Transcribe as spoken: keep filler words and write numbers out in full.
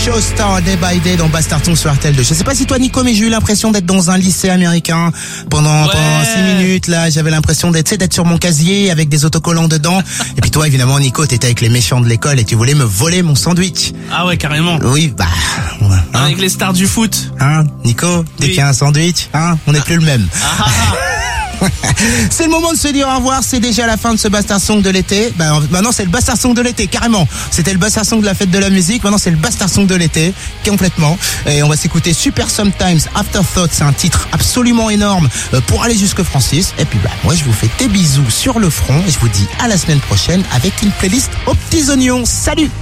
Showstar Day by Day dans Bastard Song sur R T L deux. Je sais pas si toi Nico, mais j'ai eu l'impression d'être dans un lycée américain pendant, ouais. pendant six minutes là. J'avais l'impression d'être, tu sais, d'être sur mon casier avec des autocollants dedans. Et puis toi évidemment Nico, t'étais avec les méchants de l'école et tu voulais me voler mon sandwich. Ah ouais, carrément. Oui, bah... Hein, Avec les stars du foot. Hein, Nico, dès Oui. qu'il y a un sandwich, hein, on n'est plus le même. Ah, ah, ah. C'est le moment de se dire au revoir, c'est déjà la fin de ce Bastard Song de l'été. Ben, maintenant c'est le Bastard Song de l'été, carrément. C'était le Bastard Song de la fête de la musique, maintenant c'est le Bastard Song de l'été, complètement. Et on va s'écouter Super Sometimes Afterthought, c'est un titre absolument énorme pour aller jusque Francis. Et puis bah, moi je vous fais des bisous sur le front et je vous dis à la semaine prochaine avec une playlist aux petits oignons. Salut!